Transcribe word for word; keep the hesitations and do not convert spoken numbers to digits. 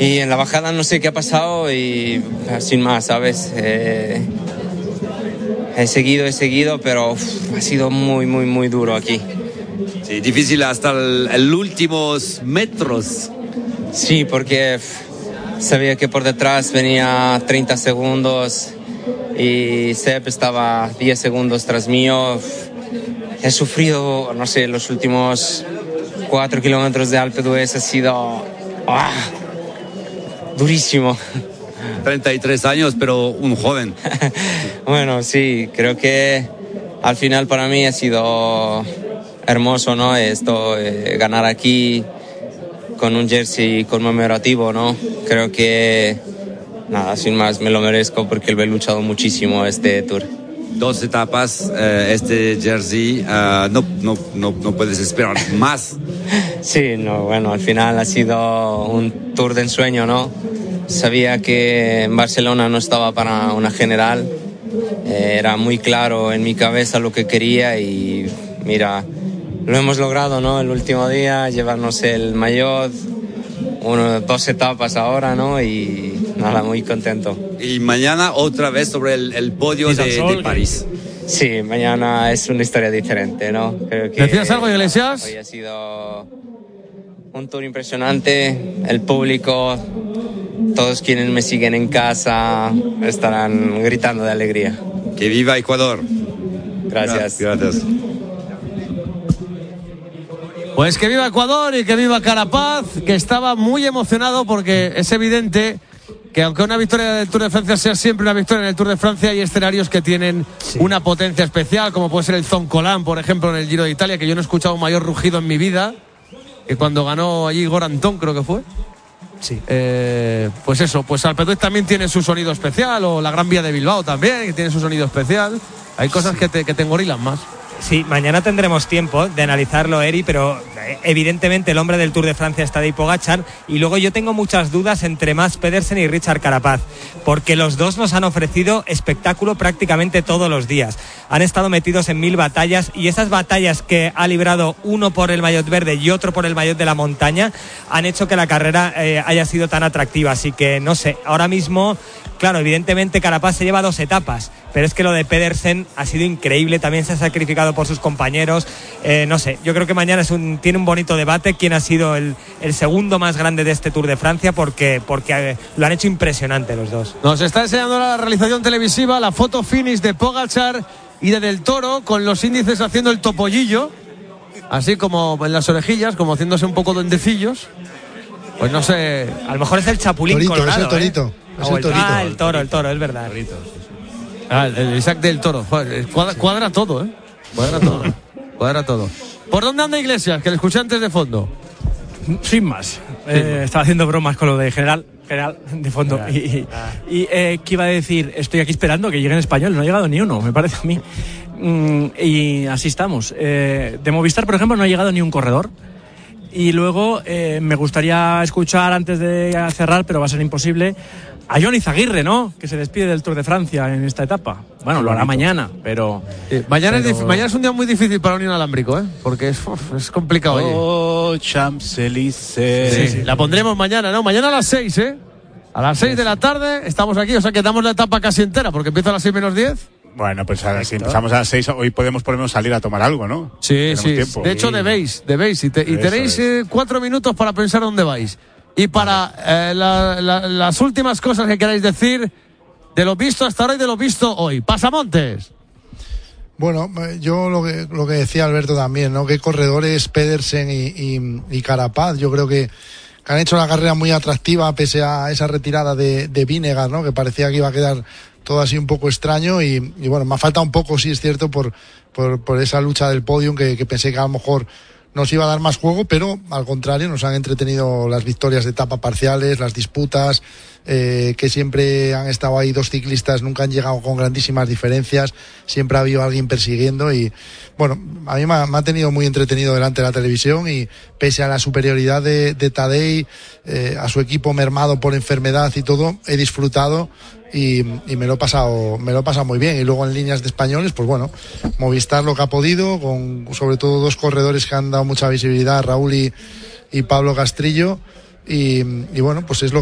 y en la bajada no sé qué ha pasado y sin más, ¿sabes? Eh, he seguido, he seguido, pero uf, ha sido muy, muy, muy duro aquí. Sí, difícil hasta los últimos metros. Sí, porque uf, sabía que por detrás venía treinta segundos y Sepp estaba diez segundos tras mío. Uf, he sufrido, no sé, los últimos cuatro kilómetros de Alpe d'Huez ha sido ¡ah! Durísimo. treinta y tres años, pero un joven. Bueno, sí, creo que al final para mí ha sido hermoso, ¿no? Esto, eh, ganar aquí con un jersey conmemorativo, ¿no? Creo que, nada, sin más, me lo merezco porque lo he luchado muchísimo este Tour. Dos etapas, eh, este jersey, uh, no, no, no, no puedes esperar más. Sí, no, bueno, al final ha sido un Tour de ensueño, ¿no? Sabía que en Barcelona no estaba para una general, eh, era muy claro en mi cabeza lo que quería y mira, lo hemos logrado, ¿no? El último día, llevarnos el maillot, uno, dos etapas ahora, ¿no? Y nada, muy contento. Y mañana otra vez sobre el, el podio de, de París. Sí, mañana es una historia diferente, ¿no? Creo que ¿Decías algo, Iglesias? Hoy ha sido un tour impresionante, el público, todos quienes me siguen en casa estarán gritando de alegría. Que viva Ecuador. Gracias. Gracias. Pues que viva Ecuador y que viva Carapaz, que estaba muy emocionado porque es evidente que aunque una victoria del Tour de Francia sea siempre una victoria en el Tour de Francia, hay escenarios que tienen sí. una potencia especial, como puede ser el Zoncolan, por ejemplo, en el Giro de Italia, que yo no he escuchado un mayor rugido en mi vida, que cuando ganó allí Gorantón, creo que fue. Sí. Eh, pues eso, pues Alpe d'Huez también tiene su sonido especial, o la Gran Vía de Bilbao también, que tiene su sonido especial. Hay cosas sí. que, te, que te engorilan más. Sí, mañana tendremos tiempo de analizarlo, Eri, pero evidentemente el hombre del Tour de Francia está Tadej Pogačar, y luego yo tengo muchas dudas entre Mads Pedersen y Richard Carapaz, porque los dos nos han ofrecido espectáculo prácticamente todos los días. Han estado metidos en mil batallas, y esas batallas que ha librado uno por el maillot verde y otro por el maillot de la montaña han hecho que la carrera eh, haya sido tan atractiva. Así que no sé, ahora mismo, claro, evidentemente Carapaz se lleva dos etapas, pero es que lo de Pedersen ha sido increíble, también se ha sacrificado por sus compañeros. Eh, no sé, yo creo que mañana es un, tiene un bonito debate quién ha sido el, el segundo más grande de este Tour de Francia, porque, porque eh, lo han hecho impresionante los dos. Nos está enseñando la realización televisiva la foto finish de Pogačar y de Del Toro, con los índices haciendo el topollillo, así como en las orejillas, como haciéndose un poco duendecillos. Pues no sé, a lo mejor es el Chapulín torito, Colorado. Es el torito. ¿eh? Es el torito. Ah, el toro, el toro, es verdad. Ah, el Isaac Del Toro. Cuadra, cuadra todo, ¿eh? Cuadra todo. Cuadra todo. ¿Por dónde anda Iglesias? Que le escuché antes de fondo. Sin más. Eh, estaba haciendo bromas con lo de general, general de fondo. General. Y, y eh, ¿qué iba a decir? Estoy aquí esperando que llegue en español. No ha llegado ni uno, me parece a mí. Mm, y así estamos. Eh, de Movistar, por ejemplo, no ha llegado ni un corredor. Y luego eh, me gustaría escuchar, antes de cerrar, pero va a ser imposible, a Jon Izaguirre, ¿no? Que se despide del Tour de Francia en esta etapa. Bueno, lo hará mañana, pero... Sí, mañana, pero... Es mañana es un día muy difícil para un inalámbrico, ¿eh? Porque es, uf, es complicado. Oh, Champs-Élysées. Sí, sí, la pondremos mañana, ¿no? Mañana a las seis, ¿eh? A las seis de la tarde estamos aquí, o sea que damos la etapa casi entera, porque empieza a las seis menos diez. Bueno, pues ahora si empezamos a las seis, hoy podemos por lo menos salir a tomar algo, ¿no? Sí, Tenemos sí. tiempo. De hecho, debéis, debéis. Y, te, y tenéis eh, cuatro minutos para pensar dónde vais. Y para eh, la, la, las últimas cosas que queráis decir de lo visto hasta ahora y de lo visto hoy. Pasamontes. Bueno, yo lo que, lo que decía Alberto también, ¿no? Que corredores Pedersen y, y, y Carapaz, yo creo que, que han hecho la carrera muy atractiva pese a esa retirada de, de Vinegar, ¿no? Que parecía que iba a quedar todo así un poco extraño y, y bueno, me ha faltado un poco, sí es cierto, por, por, por esa lucha del podium que, que pensé que a lo mejor nos iba a dar más juego, pero al contrario nos han entretenido las victorias de etapa parciales, las disputas, eh, que siempre han estado ahí dos ciclistas, nunca han llegado con grandísimas diferencias, siempre ha habido alguien persiguiendo y bueno, a mí me ha, me ha tenido muy entretenido delante de la televisión y pese a la superioridad de, de Tadej, eh, a su equipo mermado por enfermedad y todo, he disfrutado y, y me lo he pasado me lo he pasado muy bien. Y luego en líneas de españoles, pues bueno, Movistar lo que ha podido, con sobre todo dos corredores que han dado mucha visibilidad, Raúl y, y Pablo Castrillo, y, y bueno, pues es lo